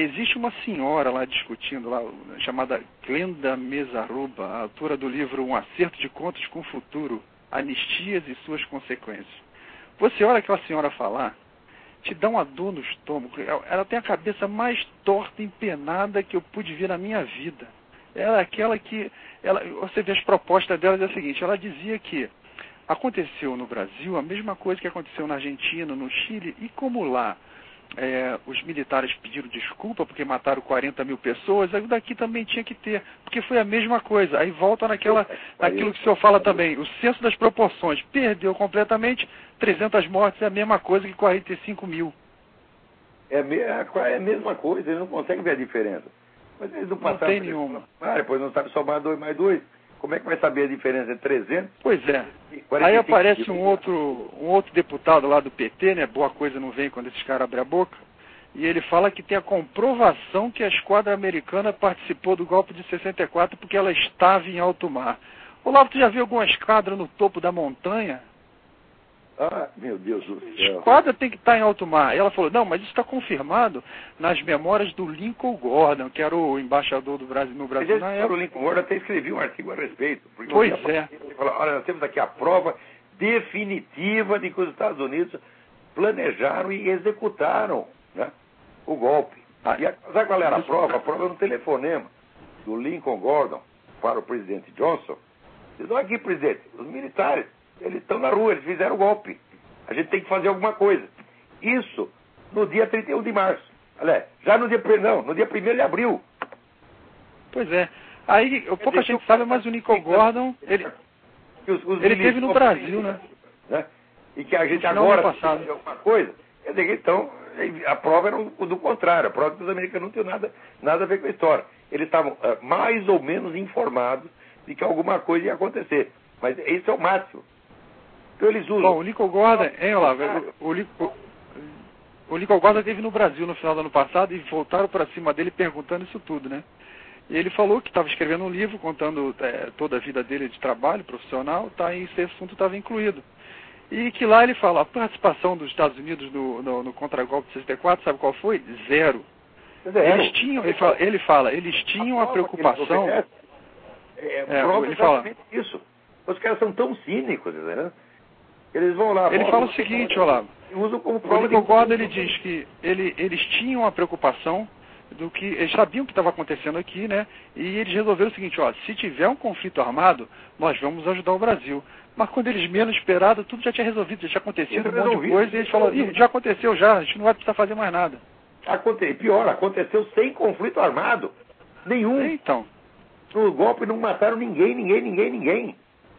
existe uma senhora lá discutindo, lá, chamada Glenda Mesaroba, a autora do livro Um Acerto de Contos com o Futuro, Anistias e Suas Consequências. Você olha aquela senhora falar, te dá uma dor no estômago. Ela tem a cabeça mais torta, empenada que eu pude ver na minha vida. Ela é aquela que... você vê as propostas dela, é a seguinte, ela dizia que aconteceu no Brasil a mesma coisa que aconteceu na Argentina, no Chile, e como lá os militares pediram desculpa porque mataram 40 mil pessoas, aí o daqui também tinha que ter, porque foi a mesma coisa. Aí volta naquilo que o senhor fala também, o senso das proporções. Perdeu completamente, 300 mortes é a mesma coisa que 45 mil. É a mesma coisa, eles não conseguem ver a diferença. Mas eles não passaram... Não tem nenhuma. Depois não sabe somar 2 mais 2. Como é que vai saber a diferença entre 300? Pois é. Aí aparece um outro deputado lá do PT, né? Boa coisa não vem quando esses caras abrem a boca. E ele fala que tem a comprovação que a esquadra americana participou do golpe de 64 porque ela estava em alto mar. Olavo, tu já viu alguma esquadra no topo da montanha? Ah, meu Deus do céu. Esquadra tem que estar em alto mar. E ela falou, não, mas isso está confirmado nas memórias do Lincoln Gordon, que era o embaixador do Brasil no Brasil na época. O Lincoln Gordon até escreveu um artigo a respeito. Pois é. Ele falou, olha, nós temos aqui a prova definitiva de que os Estados Unidos planejaram e executaram, né, o golpe. Sabe qual era a prova? A prova era um telefonema do Lincoln Gordon para o presidente Johnson. Diz, olha aqui, presidente, os militares, eles estão na rua, eles fizeram o golpe. A gente tem que fazer alguma coisa. Isso no dia 31 de março. Olha, já no dia 1º de abril. Pois é. Aí, pouca gente sabe, mas o Lincoln Gordon, ele esteve no Brasil, né? E que a gente agora tem que fazer alguma coisa. Quer dizer, então, a prova era do contrário. A prova que os americanos não tinham nada a ver com a história. Eles estavam mais ou menos informados de que alguma coisa ia acontecer. Mas esse é o máximo. Então eles usam. Bom, o Lincoln Gordon, hein, Olavo? O Lincoln Gordon esteve no Brasil no final do ano passado e voltaram para cima dele perguntando isso tudo, né? E ele falou que estava escrevendo um livro contando toda a vida dele de trabalho profissional, e esse assunto estava incluído. E que lá ele fala, a participação dos Estados Unidos no contra-golpe de 64, sabe qual foi? 0. Eles tinham, eles tinham a preocupação... ele fala isso. Os caras são tão cínicos, né? Eles vão lá... Ele fala o seguinte, Olavo. Usam como prova. O Lincoln Gordon, ele diz que eles tinham a preocupação do que... Eles sabiam o que estava acontecendo aqui, né? E eles resolveram o seguinte, se tiver um conflito armado, nós vamos ajudar o Brasil. Mas quando eles menos esperaram, tudo já tinha resolvido, já tinha acontecido um monte de coisa, e eles falaram, já aconteceu já, a gente não vai precisar fazer mais nada. Pior, aconteceu sem conflito armado. Nenhum. Então. No golpe não mataram ninguém.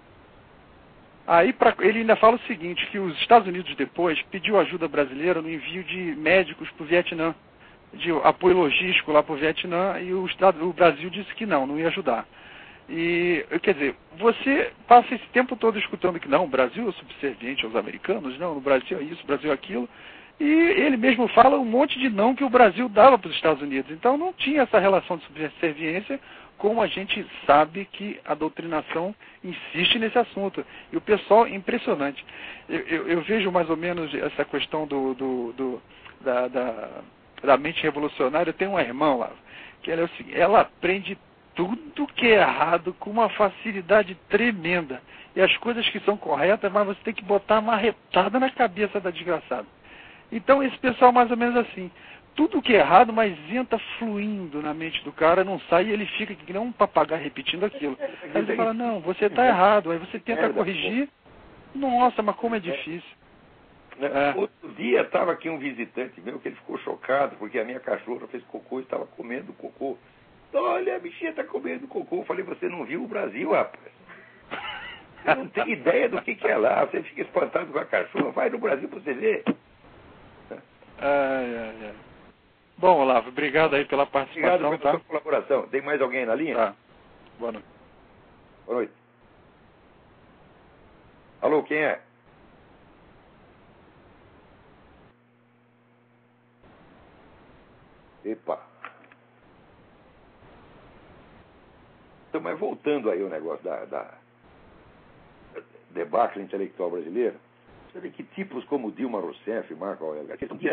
Aí ele ainda fala o seguinte, que os Estados Unidos depois pediu ajuda brasileira no envio de médicos para o Vietnã, de apoio logístico lá para o Vietnã, e o Brasil disse que não ia ajudar. E, quer dizer, você passa esse tempo todo escutando que não, o Brasil é subserviente aos americanos, não, o Brasil é isso, o Brasil é aquilo, e ele mesmo fala um monte de não que o Brasil dava para os Estados Unidos. Então não tinha essa relação de subserviência, como a gente sabe que a doutrinação insiste nesse assunto. E o pessoal, impressionante. Eu vejo mais ou menos essa questão da mente revolucionária. Eu tenho uma irmã lá, que ela aprende tudo que é errado com uma facilidade tremenda. E as coisas que são corretas, mas você tem que botar uma marretada na cabeça da desgraçada. Então esse pessoal mais ou menos assim. Tudo que é errado, mas entra fluindo na mente do cara, não sai e ele fica que nem um papagaio repetindo aquilo. Aí ele fala, não, você está errado. Aí você tenta corrigir. Nossa, mas como é difícil. Outro dia estava aqui um visitante meu que ele ficou chocado porque a minha cachorra fez cocô e estava comendo cocô. Olha, a bichinha está comendo cocô. Eu falei, você não viu o Brasil, rapaz? Você não tem ideia do que é lá. Você fica espantado com a cachorra. Vai no Brasil para você ver. Bom, Olavo, obrigado aí pela participação. Obrigado pela sua colaboração. Tem mais alguém na linha? Tá. Boa noite. Boa noite. Alô, quem é? Epa. Então, mas voltando aí ao negócio da debacle intelectual brasileira, você vê que tipos como Dilma Rousseff e Marco Aurélio Garcia